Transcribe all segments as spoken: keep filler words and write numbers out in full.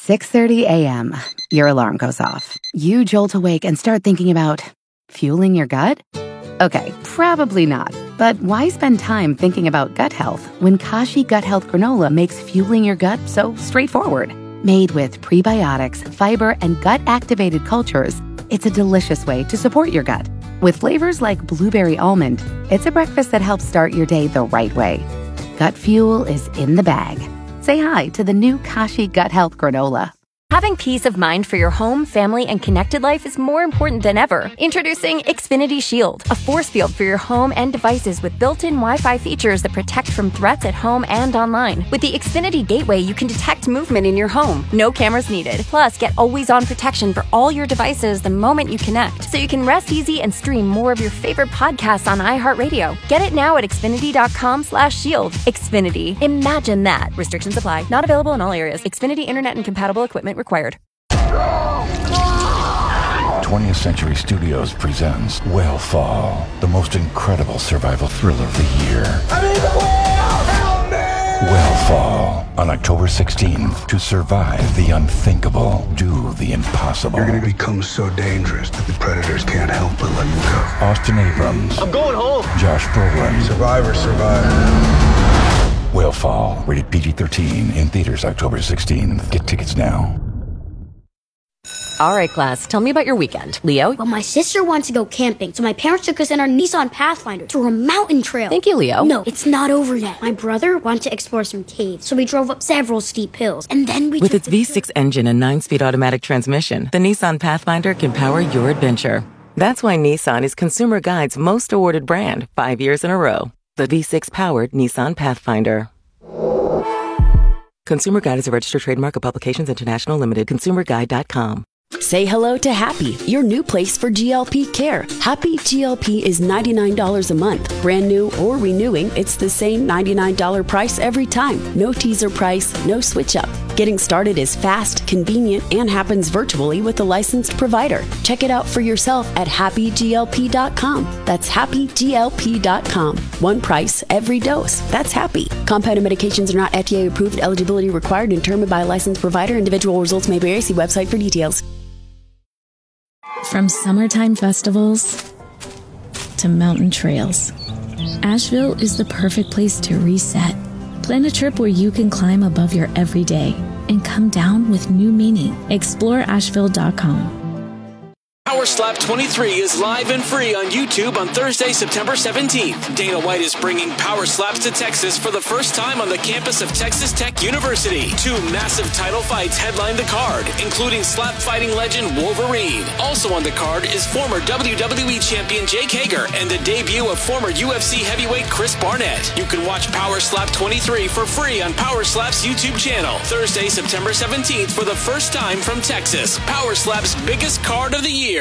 six thirty a.m. Your alarm goes off. You jolt awake and start thinking about fueling your gut? Okay, probably not. But why spend time thinking about gut health when Kashi Gut Health Granola makes fueling your gut so straightforward? Made with prebiotics, fiber, and gut-activated cultures, it's a delicious way to support your gut. With flavors like blueberry almond, it's a breakfast that helps start your day the right way. Gut fuel is in the bag. Say hi to the new Kashi Gut Health Granola. Having peace of mind for your home, family, and connected life is more important than ever. Introducing Xfinity Shield, a force field for your home and devices with built-in Wi-Fi features that protect from threats at home and online. With the Xfinity Gateway, you can detect movement in your home. No cameras needed. Plus, get always-on protection for all your devices the moment you connect, so you can rest easy and stream more of your favorite podcasts on iHeartRadio. Get it now at Xfinity.com slash shield. Xfinity. Imagine that. Restrictions apply. Not available in all areas. Xfinity Internet and compatible equipment required. twentieth Century Studios presents Whale the most incredible survival thriller of the year. I need the whale! Help me! Whale on October sixteenth. To survive the unthinkable, do the impossible. You're gonna become so dangerous that the predators can't help but let you go. Austin Abrams. I'm going home. Josh Brolin. Survivor, survivor. Whale rated P G thirteen in theaters October sixteenth. Get tickets now. All right, class, tell me about your weekend. Leo? Well, my sister wants to go camping, so my parents took us in our Nissan Pathfinder to a mountain trail. Thank you, Leo. No, it's not over yet. My brother wanted to explore some caves, so we drove up several steep hills, and then we With took its the V six engine and nine-speed automatic transmission, the Nissan Pathfinder can power your adventure. That's why Nissan is Consumer Guide's most awarded brand, five years in a row. The V six-powered Nissan Pathfinder. Consumer Guide is a registered trademark of Publications International Limited. consumer guide dot com. Say hello to Happy, your new place for G L P care. Happy G L P is ninety-nine dollars a month. Brand new or renewing, it's the same ninety-nine dollars price every time. No teaser price, no switch up. Getting started is fast, convenient, and happens virtually with a licensed provider. Check it out for yourself at happy G L P dot com. That's happy G L P dot com. One price, every dose. That's Happy. Compounded medications are not F D A approved. Eligibility required and determined by a licensed provider. Individual results may vary. See website for details. From summertime festivals to mountain trails, Asheville is the perfect place to reset. Plan a trip where you can climb above your everyday and come down with new meaning. explore asheville dot com. Power Slap twenty-three is live and free on YouTube on Thursday, September seventeenth. Dana White is bringing Power Slaps to Texas for the first time on the campus of Texas Tech University. Two massive title fights headline the card, including slap fighting legend Wolverine. Also on the card is former W W E champion Jake Hager and the debut of former U F C heavyweight Chris Barnett. You can watch Power Slap twenty-three for free on Power Slap's YouTube channel. Thursday, September seventeenth for the first time from Texas. Power Slap's biggest card of the year.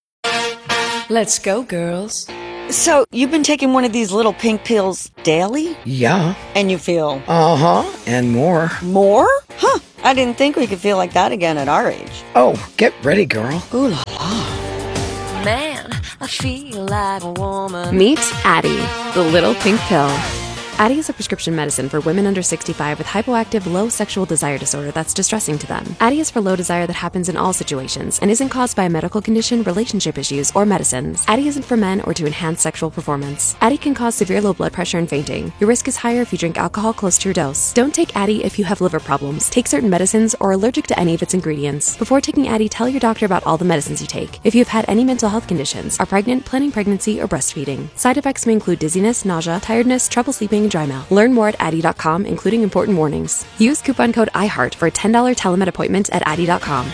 Let's go, girls. So, you've been taking one of these little pink pills daily? Yeah. And you feel? Uh-huh, and more. More? Huh. I didn't think we could feel like that again at our age. Oh, get ready, girl. Ooh la la. Man, I feel like a woman. Meet Addyi, the little pink pill. Addyi is a prescription medicine for women under sixty-five with hypoactive low sexual desire disorder that's distressing to them. Addyi is for low desire that happens in all situations and isn't caused by a medical condition, relationship issues, or medicines. Addyi isn't for men or to enhance sexual performance. Addyi can cause severe low blood pressure and fainting. Your risk is higher if you drink alcohol close to your dose. Don't take Addyi if you have liver problems, take certain medicines, or are allergic to any of its ingredients. Before taking Addyi, tell your doctor about all the medicines you take. If you have had any mental health conditions, are pregnant, planning pregnancy, or breastfeeding. Side effects may include dizziness, nausea, tiredness, trouble sleeping, and dry mouth. Learn more at Addyi dot com, including important warnings. Use coupon code iHeart for a ten dollars telemed appointment at Addyi dot com.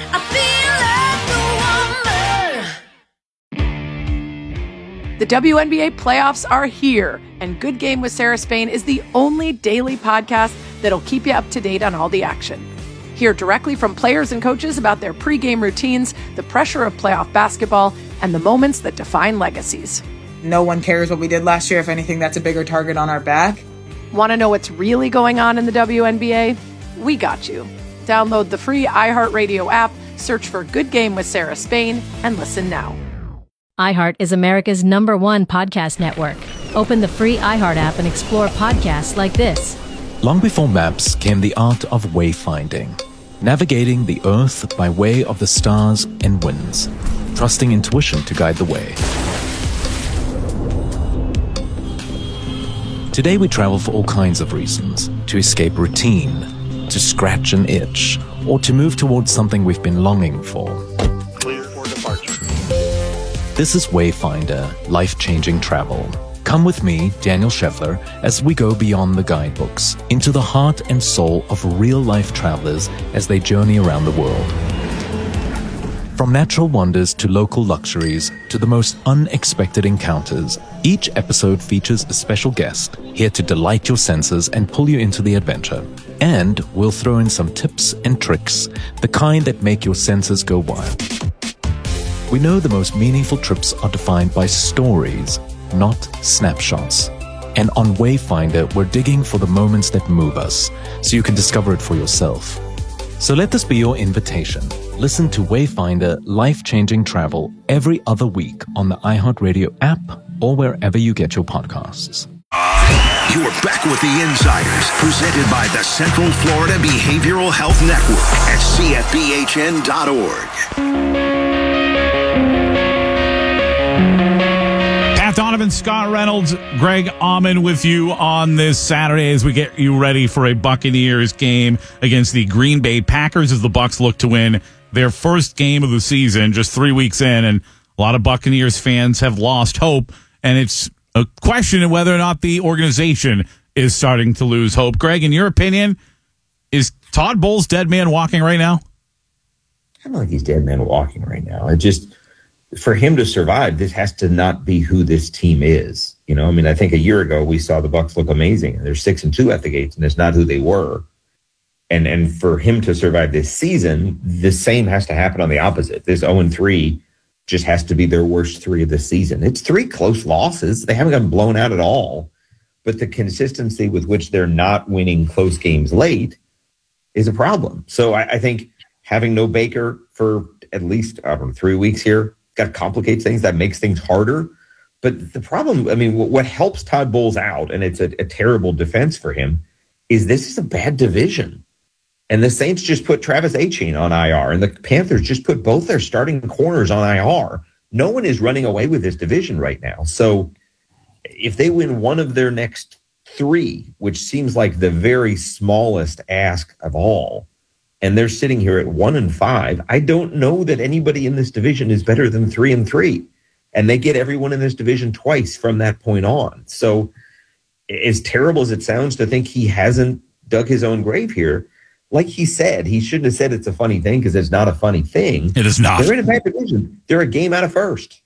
The W N B A playoffs are here, and Good Game with Sarah Spain is the only daily podcast that'll keep you up to date on all the action. Hear directly from players and coaches about their pregame routines, the pressure of playoff basketball, and the moments that define legacies. No one cares what we did last year. If anything, that's a bigger target on our back. Want to know what's really going on in the W N B A? We got you. Download the free iHeartRadio app, search for Good Game with Sarah Spain, and listen now. iHeart is America's number one podcast network. Open the free iHeart app and explore podcasts like this. Long before maps came the art of wayfinding. navigating the earth by way of the stars and winds, trusting intuition to guide the way. Today we travel for all kinds of reasons: to escape routine, to scratch an itch, or to move towards something we've been longing for. Clear for departure. This is Wayfinder, life-changing travel. Come with me, Daniel Scheffler, as we go beyond the guidebooks, into the heart and soul of real-life travelers as they journey around the world. From natural wonders to local luxuries to the most unexpected encounters, each episode features a special guest here to delight your senses and pull you into the adventure. And we'll throw in some tips and tricks, the kind that make your senses go wild. We know the most meaningful trips are defined by stories, not snapshots. And on Wayfinder, we're digging for the moments that move us, so you can discover it for yourself. So let this be your invitation. Listen to Wayfinder Life-Changing Travel every other week on the iHeartRadio app or wherever you get your podcasts. You're back with the Insiders, presented by the Central Florida Behavioral Health Network at C F B H N dot org. Pat Donovan, Scott Reynolds, Greg Auman with you on this Saturday as we get you ready for a Buccaneers game against the Green Bay Packers as the Bucs look to win their first game of the season just three weeks in. And a lot of Buccaneers fans have lost hope, and it's a question of whether or not the organization is starting to lose hope. Greg, in your opinion, is Todd Bowles dead man walking right now? I don't think he's dead man walking right now. It just, for him to survive, this has to not be who this team is. You know, I mean, I think a year ago we saw the Bucs look amazing, and they're six and two at the gates, and it's not who they were. And and for him to survive this season, the same has to happen on the opposite. This oh and three just has to be their worst three of the season. It's three close losses. They haven't gotten blown out at all. But the consistency with which they're not winning close games late is a problem. So I, I think having no Baker for at least, I don't know, three weeks here, got complicates things. That makes things harder. But the problem, I mean, what helps Todd Bowles out, and it's a, a terrible defense for him, is this is a bad division. And the Saints just put Travis Etienne on I R, and the Panthers just put both their starting corners on I R. No one is running away with this division right now. So if they win one of their next three, which seems like the very smallest ask of all, and they're sitting here at one and five, I don't know that anybody in this division is better than three and three. And they get everyone in this division twice from that point on. So as terrible as it sounds to think he hasn't dug his own grave here, like he said, he shouldn't have said it's a funny thing, because it's not a funny thing. It is not. They're in a bad division. They're a game out of first.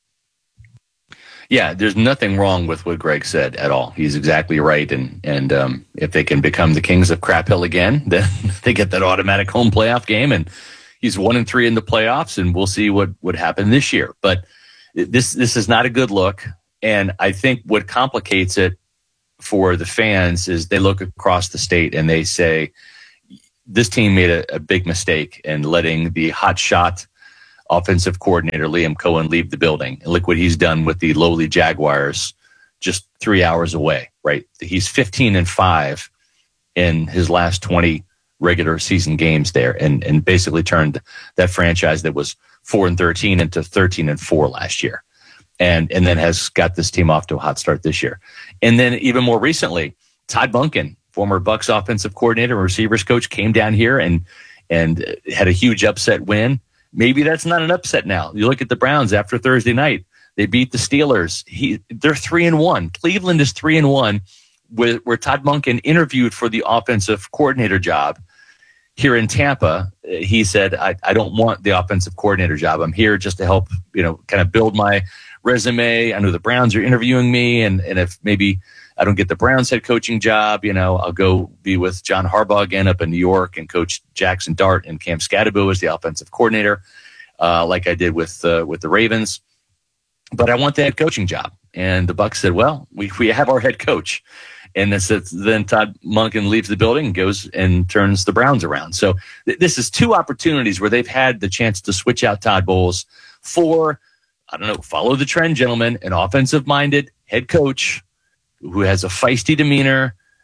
Yeah, there's nothing wrong with what Greg said at all. He's exactly right. And and um, if they can become the Kings of Crap Hill again, then they get that automatic home playoff game. And he's one and three in the playoffs, and we'll see what would happen this year. But this this is not a good look. And I think what complicates it for the fans is they look across the state and they say, this team made a, a big mistake in letting the hotshot offensive coordinator Liam Cohen leave the building. And look what he's done with the lowly Jaguars just three hours away, right? He's fifteen and five in his last twenty regular season games there, and, and basically turned that franchise that was four and thirteen into thirteen and four last year. And, and then has got this team off to a hot start this year. And then even more recently, Todd Monken, former Bucs offensive coordinator and receivers coach, came down here and and had a huge upset win. Maybe that's not an upset now. You look at the Browns after Thursday night. They beat the Steelers. He, they're three and one. Cleveland is three and one, where, where Todd Monken interviewed for the offensive coordinator job here in Tampa. He said, I, I don't want the offensive coordinator job. I'm here just to help, you know, kind of build my resume. I know the Browns are interviewing me, and, and if maybe I don't get the Browns head coaching job, you know, I'll go be with John Harbaugh again up in New York and coach Jackson Dart and Cam Scadaboo as the offensive coordinator, uh, like I did with uh, with the Ravens. But I want the head coaching job. And the Bucs said, well, we we have our head coach. And this, then Todd Monken leaves the building and goes and turns the Browns around. So th- this is two opportunities where they've had the chance to switch out Todd Bowles for, I don't know, follow the trend, gentlemen, an offensive-minded head coach who has a feisty demeanor,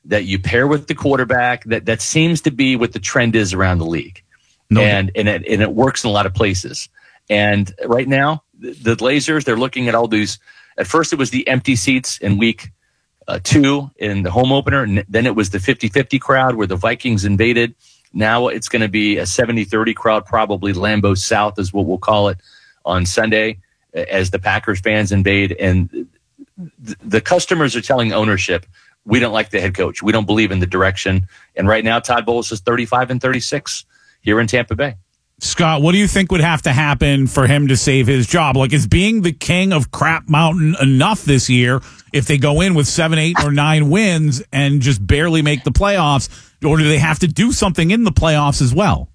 that you pair with the quarterback. That that seems to be what the trend is around the league, no. and and it, and it works in a lot of places. And right now, the, the Blazers, they're looking at all these. At first, it was the empty seats in week uh, two in the home opener, and then it was the fifty-fifty crowd where the Vikings invaded. Now it's going to be a seventy thirty crowd, probably Lambeau South is what we'll call it on Sunday, as the Packers fans invade. And th- the customers are telling ownership, we don't like the head coach. We don't believe in the direction. And right now, Todd Bowles is thirty-five and thirty-six here in Tampa Bay. Scott, what do you think would have to happen for him to save his job? Like, is being the king of Crap Mountain enough this year if they go in with seven, eight, or nine wins and just barely make the playoffs? Or do they have to do something in the playoffs as well?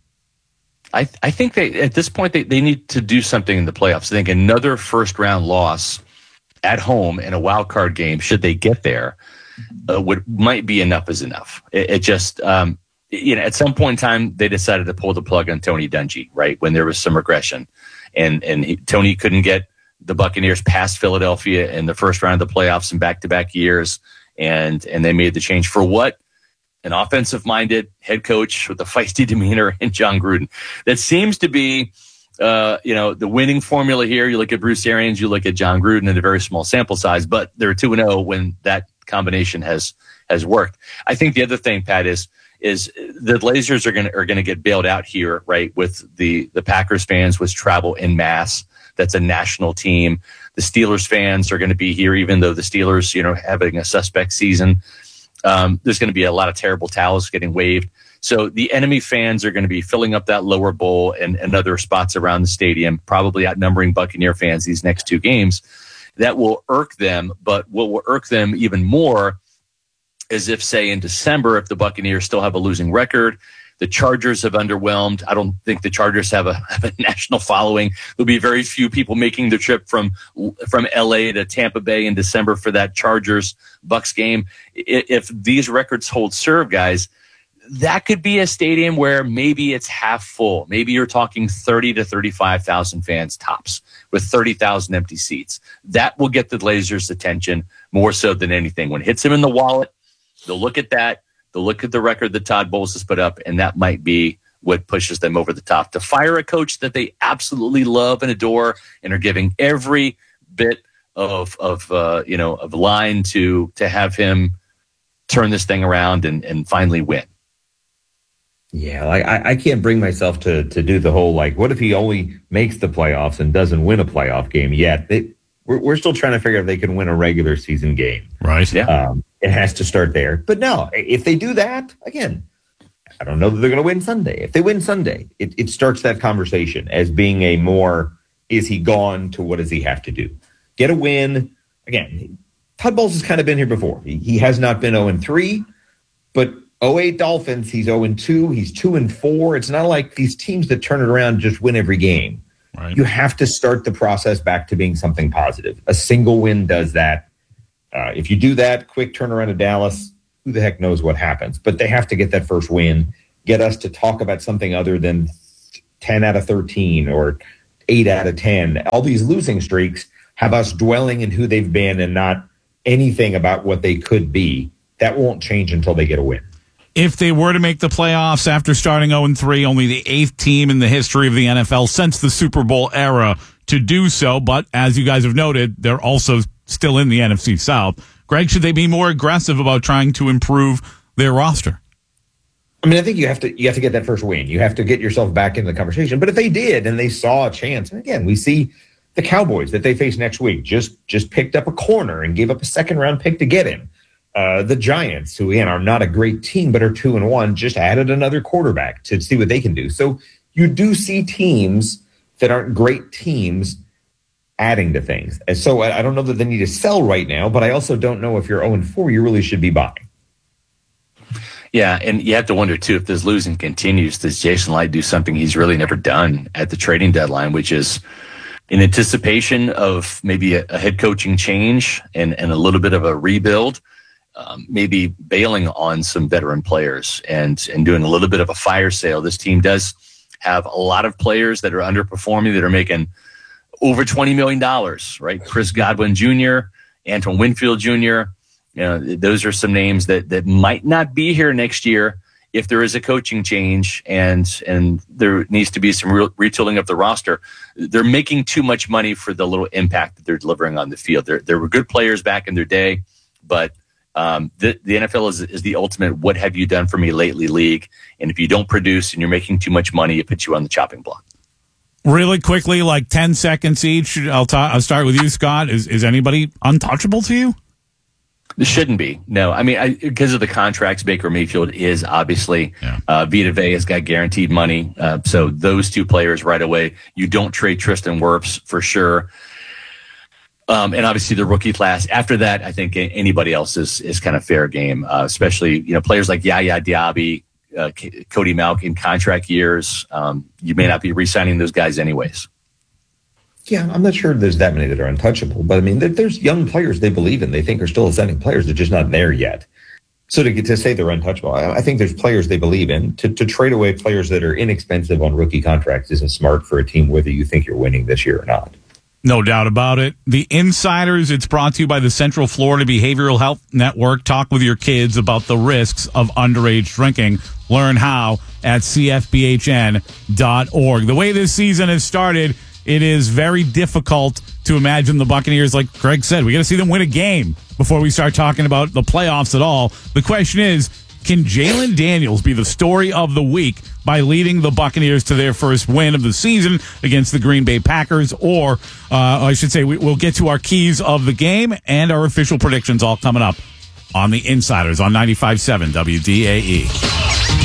I, I think they at this point they, they need to do something in the playoffs. I think another first round loss at home in a wild card game, should they get there, uh, would might be enough is enough. It, it just um, you know, at some point in time they decided to pull the plug on Tony Dungy, right, when there was some regression, and and he, Tony couldn't get the Buccaneers past Philadelphia in the first round of the playoffs in back to back years, and and they made the change for what? An offensive-minded head coach with a feisty demeanor in John Gruden. That seems to be, uh, you know, the winning formula here. You look at Bruce Arians, you look at John Gruden in a very small sample size, but they're two and oh when that combination has has worked. I think the other thing, Pat, is is the Blazers are going to are going to get bailed out here, right? With the the Packers fans, which travel en masse. That's a national team. The Steelers fans are going to be here, even though the Steelers, you know, having a suspect season. Um, there's going to be a lot of terrible towels getting waved. So the enemy fans are going to be filling up that lower bowl and, and other spots around the stadium, probably outnumbering Buccaneer fans these next two games. That will irk them, but what will irk them even more is if, say, in December, if the Buccaneers still have a losing record, the Chargers have underwhelmed. I don't think the Chargers have a, have a national following. There'll be very few people making the trip from from L A to Tampa Bay in December for that Chargers Bucks game. If these records hold serve, guys, that could be a stadium where maybe it's half full. Maybe you're talking thirty to thirty-five thousand fans tops with thirty thousand empty seats. That will get the Blazers' attention more so than anything. When it hits them in the wallet, they'll look at that. They'll look at the record that Todd Bowles has put up, and that might be what pushes them over the top. To fire a coach that they absolutely love and adore and are giving every bit of of uh, you know of line to to have him turn this thing around and, and finally win. Yeah, like I, I can't bring myself to to do the whole, like, what if he only makes the playoffs and doesn't win a playoff game yet? They, we're, we're still trying to figure out if they can win a regular season game. Right. Yeah. Um, it has to start there. But no, if they do that, again, I don't know that they're going to win Sunday. If they win Sunday, it, it starts that conversation as being a more, is he gone to what does he have to do? Get a win. Again, Todd Bowles has kind of been here before. He, he has not been oh and three, but oh eight Dolphins, he's oh and two. He's two and four. It's not like these teams that turn it around just win every game. Right. You have to start the process back to being something positive. A single win does that. Uh, if you do that, quick turnaround to Dallas, who the heck knows what happens? But they have to get that first win, get us to talk about something other than ten out of thirteen or eight out of ten. All these losing streaks have us dwelling in who they've been and not anything about what they could be. That won't change until they get a win. If they were to make the playoffs after starting oh and three, only the eighth team in the history of the N F L since the Super Bowl era to do so. But as you guys have noted, they're also still in the N F C South. Greg, should they be more aggressive about trying to improve their roster? I mean, I think you have to you have to get that first win. You have to get yourself back in the conversation. But if they did and they saw a chance, and again, we see the Cowboys that they face next week just just picked up a corner and gave up a second round pick to get him. Uh, the Giants, who again are not a great team but are two and one, just added another quarterback to see what they can do. So you do see teams that aren't great teams adding to things. And so I, I don't know that they need to sell right now, but I also don't know if you're oh and four, you really should be buying. Yeah, and you have to wonder, too, if this losing continues, does Jason Light do something he's really never done at the trading deadline, which is in anticipation of maybe a, a head coaching change and, and a little bit of a rebuild, um, maybe bailing on some veteran players and, and doing a little bit of a fire sale. This team does have a lot of players that are underperforming, that are making over twenty million dollars, right? Chris Godwin Junior, Antoine Winfield Junior, You know, those are some names that that might not be here next year if there is a coaching change and and there needs to be some real retooling of the roster. They're making too much money for the little impact that they're delivering on the field. There there were good players back in their day, but um, the, the N F L is, is the ultimate what have you done for me lately league. And if you don't produce and you're making too much money, it puts you on the chopping block. Really quickly, like ten seconds each. I'll, ta- I'll start with you, Scott. Is is anybody untouchable to you? This shouldn't be. No, I mean, I, because of the contracts, Baker Mayfield is obviously, yeah. uh, Vita Vea has got guaranteed money. Uh, so those two players right away, you don't trade Tristan Wirfs for sure. Um, and obviously the rookie class. After that, I think anybody else is, is kind of fair game, uh, especially, you know, players like Yaya Diaby, uh, K- Cody Mauch in contract years. Um, you may not be re-signing those guys anyways. Yeah, I'm not sure there's that many that are untouchable, but I mean, there, there's young players they believe in, they think are still ascending players. They're just not there yet. So to get to say they're untouchable, I, I think there's players they believe in. To, to trade away players that are inexpensive on rookie contracts isn't smart for a team, whether you think you're winning this year or not. No doubt about it. The Insiders, it's brought to you by the Central Florida Behavioral Health Network. Talk with your kids about the risks of underage drinking. Learn how at C F B H N dot org. The way this season has started, it is very difficult to imagine the Buccaneers, like Greg said, we got to see them win a game before we start talking about the playoffs at all. The question is, can Jalen Daniels be the story of the week by leading the Buccaneers to their first win of the season against the Green Bay Packers? Or, uh, I should say, we, we'll get to our keys of the game and our official predictions all coming up on the Insiders on ninety-five point seven W D A E.